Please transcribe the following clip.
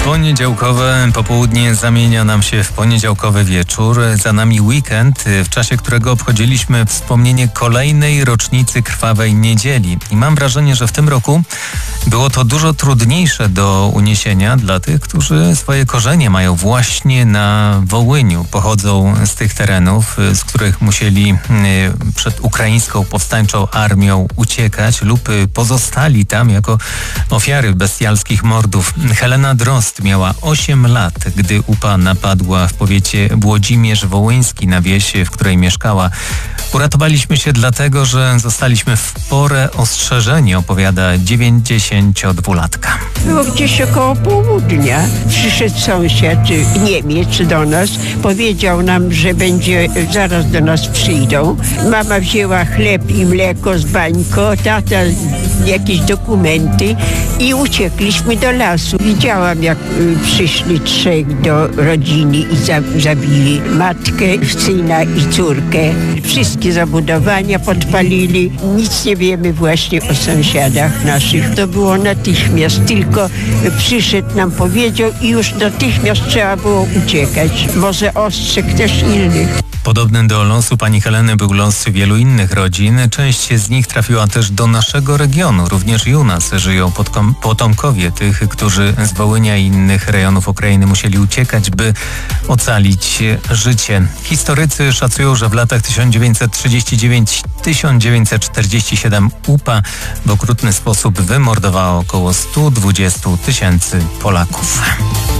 Poniedziałkowe popołudnie zamienia nam się w poniedziałkowy wieczór. Za nami weekend, w czasie którego obchodziliśmy wspomnienie kolejnej rocznicy Krwawej Niedzieli. I mam wrażenie, że w tym roku było to dużo trudniejsze do uniesienia dla tych, którzy swoje korzenie mają właśnie na Wołyniu. Pochodzą z tych terenów, z których musieli przed ukraińską powstańczą armią uciekać lub pozostali tam jako ofiary bestialskich mordów. Helena Drozd miała 8 lat, gdy UPA napadła w powiecie Włodzimierz-Wołyński na wieś, w której mieszkała. Uratowaliśmy się dlatego, że zostaliśmy w porę ostrzeżeni, opowiada 92-latka. Było gdzieś około południa. Przyszedł sąsiad, Niemiec do nas, powiedział nam, że zaraz do nas przyjdą. Mama wzięła chleb i mleko z bańko, tata jakieś dokumenty i uciekliśmy do lasu. Widziałam, jak przyszli 3 do rodziny i zabili matkę, syna i córkę. Wszystkie zabudowania podpalili. Nic nie wiemy właśnie o sąsiadach naszych. To było natychmiast, tylko przyszedł nam, powiedział i już natychmiast trzeba było uciekać. Może ostrzegł też innych. Podobny do losu pani Heleny był los wielu innych rodzin. Część z nich trafiła też do naszego regionu. Również i u nas żyją potomkowie tych, którzy z Wołynia i innych rejonów Ukrainy musieli uciekać, by ocalić życie. Historycy szacują, że w latach 1939-1947 UPA w okrutny sposób wymordowała około 120 000 Polaków.